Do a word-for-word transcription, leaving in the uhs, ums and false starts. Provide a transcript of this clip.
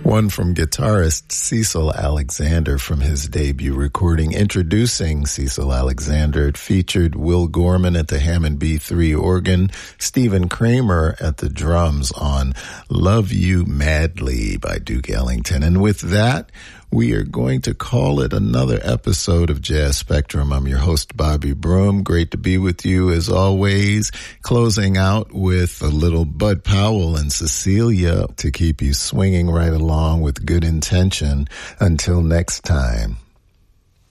One from guitarist Cecil Alexander from his debut recording. Introducing Cecil Alexander, it featured Will Gorman at the Hammond B three organ, Stephen Kramer at the drums on Love You Madly by Duke Ellington. And with that, we are going to call it another episode of Jazz Spectrum. I'm your host, Bobby Broom. Great to be with you as always. Closing out with a little Bud Powell and Cecilia to keep you swinging right along with good intention. Until next time,